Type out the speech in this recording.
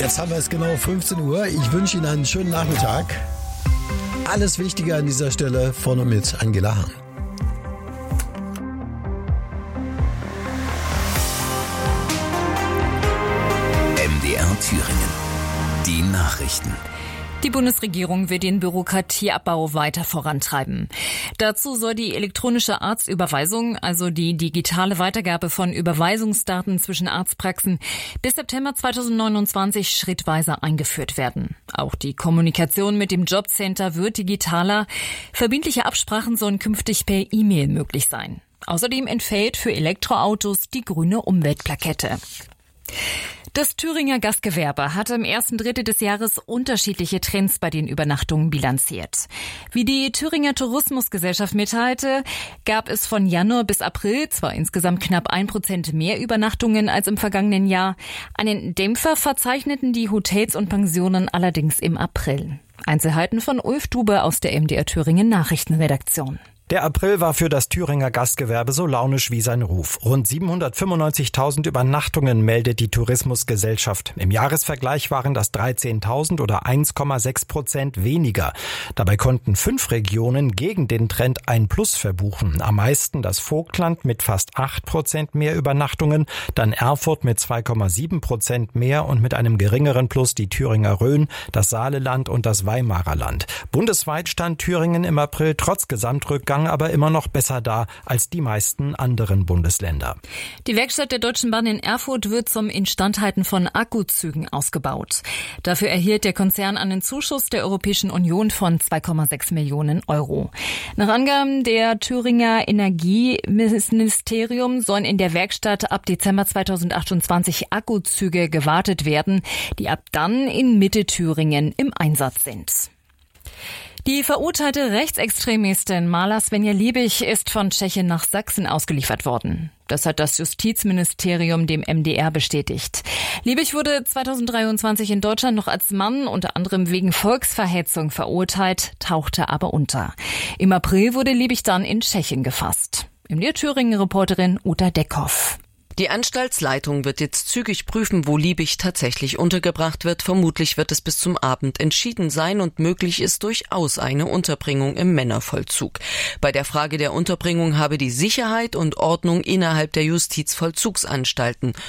Jetzt haben wir es genau 15 Uhr. Ich wünsche Ihnen einen schönen Nachmittag. Alles Wichtige an dieser Stelle von und mit Angela Hahn. MDR Thüringen. Die Nachrichten. Die Bundesregierung will den Bürokratieabbau weiter vorantreiben. Dazu soll die elektronische Arztüberweisung, also die digitale Weitergabe von Überweisungsdaten zwischen Arztpraxen, bis September 2029 schrittweise eingeführt werden. Auch die Kommunikation mit dem Jobcenter wird digitaler. Verbindliche Absprachen sollen künftig per E-Mail möglich sein. Außerdem entfällt für Elektroautos die grüne Umweltplakette. Das Thüringer Gastgewerbe hatte im ersten Drittel des Jahres unterschiedliche Trends bei den Übernachtungen bilanziert. Wie die Thüringer Tourismusgesellschaft mitteilte, gab es von Januar bis April zwar insgesamt knapp 1% mehr Übernachtungen als im vergangenen Jahr. Einen Dämpfer verzeichneten die Hotels und Pensionen allerdings im April. Einzelheiten von Ulf Dube aus der MDR Thüringen Nachrichtenredaktion. Der April war für das Thüringer Gastgewerbe so launisch wie sein Ruf. Rund 795.000 Übernachtungen meldet die Tourismusgesellschaft. Im Jahresvergleich waren das 13.000 oder 1,6% weniger. Dabei konnten 5 Regionen gegen den Trend ein Plus verbuchen. Am meisten das Vogtland mit fast 8% mehr Übernachtungen, dann Erfurt mit 2,7% mehr und mit einem geringeren Plus die Thüringer Rhön, das Saaleland und das Weimarer Land. Bundesweit stand Thüringen im April trotz Gesamtrückgang aber immer noch besser da als die meisten anderen Bundesländer. Die Werkstatt der Deutschen Bahn in Erfurt wird zum Instandhalten von Akkuzügen ausgebaut. Dafür erhielt der Konzern einen Zuschuss der Europäischen Union von 2,6 Millionen Euro. Nach Angaben der Thüringer Energieministerium sollen in der Werkstatt ab Dezember 2028 Akkuzüge gewartet werden, die ab dann in Mittelthüringen im Einsatz sind. Die verurteilte Rechtsextremistin Mala Svenja Liebig ist von Tschechien nach Sachsen ausgeliefert worden. Das hat das Justizministerium dem MDR bestätigt. Liebig wurde 2023 in Deutschland noch als Mann unter anderem wegen Volksverhetzung verurteilt, tauchte aber unter. Im April wurde Liebig dann in Tschechien gefasst. MDR Thüringen-Reporterin Uta Deckhoff. Die Anstaltsleitung wird jetzt zügig prüfen, wo Liebig tatsächlich untergebracht wird. Vermutlich wird es bis zum Abend entschieden sein und möglich ist durchaus eine Unterbringung im Männervollzug. Bei der Frage der Unterbringung habe die Sicherheit und Ordnung innerhalb der Justizvollzugsanstalten